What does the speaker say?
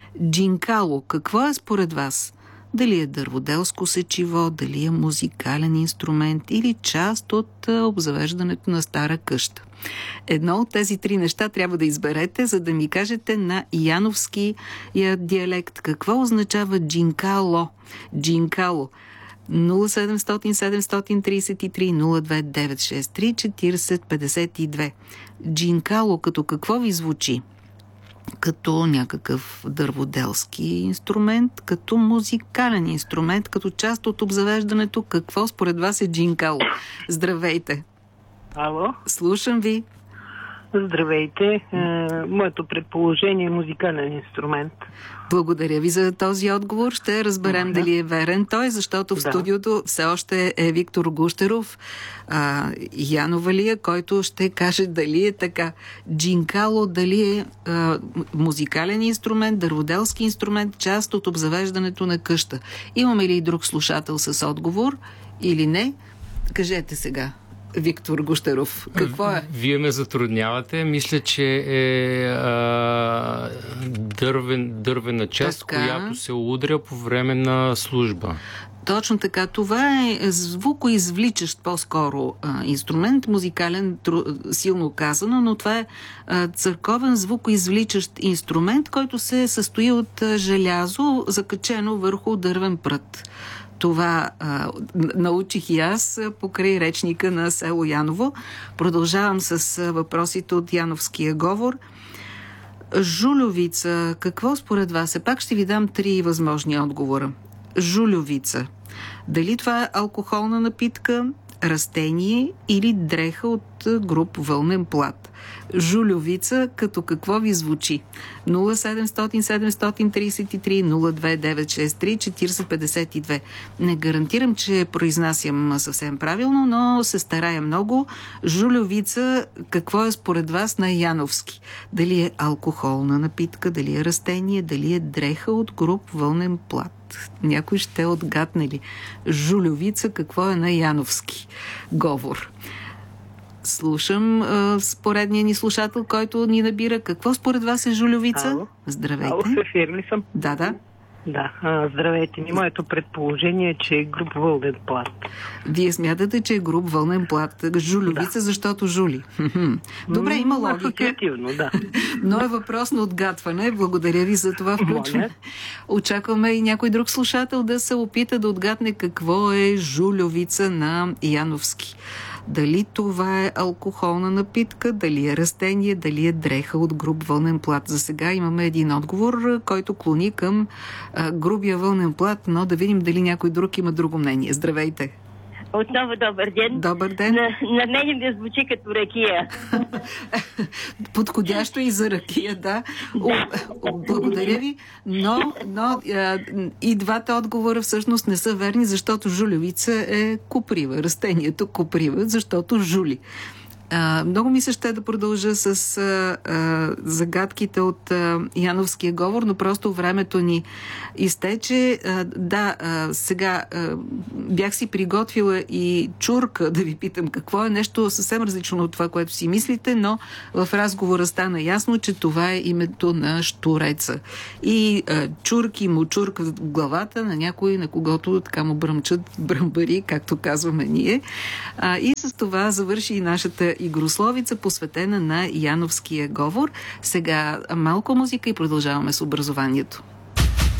Джинкало, какво е според вас? Дали е дърводелско сечиво, дали е музикален инструмент или част от обзавеждането на стара къща. Едно от тези три неща трябва да изберете, за да ми кажете на яновски диалект какво означава джинкало. Джинкало. 0700 733 02 963 40 52. Джинкало като какво ви звучи? Като някакъв дърводелски инструмент, като музикален инструмент, като част от обзавеждането. Какво според вас е джинкало? Здравейте! Ало? Слушам ви. Здравейте! Моето предположение е музикален инструмент. Благодаря ви за този отговор. Ще разберем дали е верен той, защото в студиото все още е Виктор Гущеров, Яновалия, който ще каже дали е така. Джинкало, дали е музикален инструмент, дърводелски инструмент, част от обзавеждането на къща. Имаме ли и друг слушател с отговор или не? Кажете сега. Виктор Гущеров, какво е? Вие ме затруднявате. Мисля, че е дървена част, която се удря по време на служба. Точно така. Това е звукоизвличащ по-скоро инструмент, музикален, силно казано, но това е църковен звукоизвличащ инструмент, който се състои от желязо, закачено върху дървен прът. Това научих и аз покрай речника на село Яново. Продължавам с въпросите от Яновския говор. Жульовица, какво според вас е? Пак ще ви дам три възможни отговора. Жульовица. Дали това е алкохолна напитка, растение или дреха от груб вълнен плат? Жульовица, като какво ви звучи? 0700 733 02 963 40 52. Не гарантирам, че произнасям съвсем правилно, но се старая много. Жульовица, какво е според вас на яновски? Дали е алкохолна напитка, дали е растение, дали е дреха от груб вълнен плат? Някой ще отгадне ли? Жульовица, какво е на яновски говор? Слушам поредния ни слушател, който ни набира. Какво според вас е жульовица? Ало? Здравейте. Ало, в ефир ли съм? Да. Да, здравейте. Моето предположение е, че е груб вълнен плат. Вие смятате, че е груб вълнен плат. Жульовица, защото жули. Добре, има логика. Асоциативно, да. Но е въпрос на отгатване. Благодаря ви за това включване. Очакваме и някой друг слушател да се опита да отгадне какво е жульовица на яновски. Дали това е алкохолна напитка, дали е растение, дали е дреха от груб вълнен плат. За сега имаме един отговор, който клони към грубия вълнен плат, но да видим дали някой друг има друго мнение. Здравейте! Отново добър ден. Добър ден. На мен ми звучи като ракия. Подходящо и за ракия, да. Благодаря ви, но и двата отговора всъщност не са верни, защото жульовица е коприва. Растението коприва, защото жули. Много ми се ще да продължа с загадките от яновския говор, но просто времето ни изтече. Сега бях си приготвила и чурка да ви питам какво е, нещо съвсем различно от това, което си мислите, но в разговора стана ясно, че това е името на щуреца. И чурки му чурка в главата на някой, на когото така му бръмчат бръмбари, както казваме ние. И с това завърши и нашата игрословица, посветена на яновския говор. Сега малко музика и продължаваме с образованието.